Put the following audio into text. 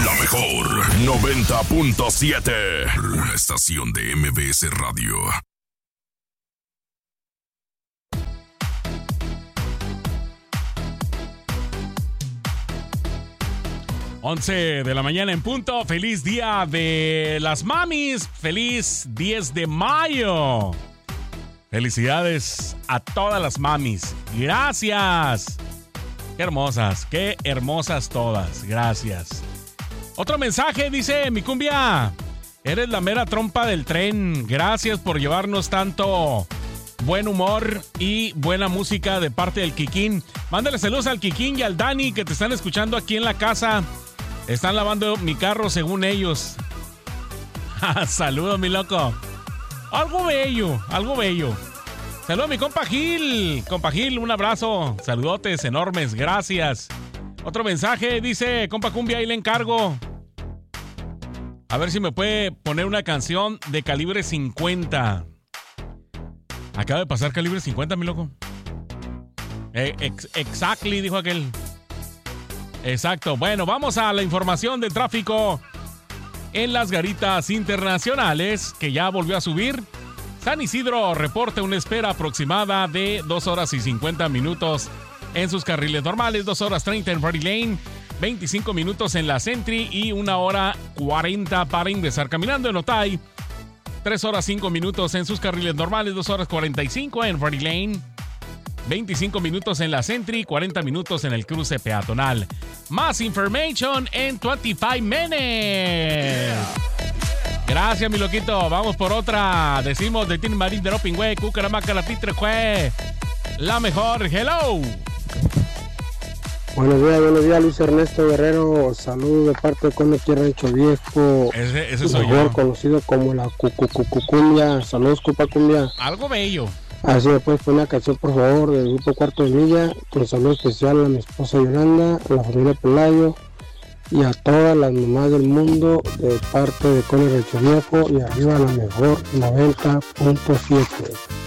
La mejor 90.7. La estación de MBS Radio. Once de la mañana en punto. Feliz día de las mamis. Feliz 10 de mayo. Felicidades a todas las mamis. Gracias. Qué hermosas todas. Gracias. Otro mensaje dice: mi cumbia, eres la mera trompa del tren. Gracias por llevarnos tanto buen humor y buena música de parte del Kikín. Mándale saludos al Kikín y al Dani que te están escuchando aquí en la casa. Están lavando mi carro según ellos. Saludos, mi loco. Algo bello. Saludos a mi compa Gil. Compa Gil, un abrazo. Saludotes enormes, gracias. Otro mensaje dice: compa Cumbia, ahí le encargo. A ver si me puede poner una canción de Calibre 50. Acaba de pasar Calibre 50, mi loco. Exactly, dijo aquel. Exacto. Bueno, vamos a la información de tráfico en las garitas internacionales, que ya volvió a subir. San Isidro reporta una espera aproximada de 2 horas y 50 minutos en sus carriles normales, 2 horas 30 en Ferry Lane, 25 minutos en la Sentry y 1 hora 40 para ingresar caminando en Otay. 3 horas 5 minutos en sus carriles normales, 2 horas 45 en Ferry Lane, 25 minutos en la Sentry, 40 minutos en el cruce peatonal. Más information en 25 minutes. Gracias, mi loquito. Vamos por otra. Decimos de Tin Marín de Ropingüe, Cucaramaca, la Pitrejue. La mejor. Hello. Buenos días, Luis Ernesto Guerrero. Saludos de parte de Conequí Rancho Viejo. Ese soy mejor yo. Conocido como la Cucucucumbia. Saludos, Cupa Cumbia. Algo bello. Así me puedes poner una canción, por favor, del grupo Cuarto de Milla. Con saludo especial a mi esposa Yolanda, a la familia Pelayo y a todas las mamás del mundo de parte de Conequí Rancho Viejo y arriba la mejor 90.7.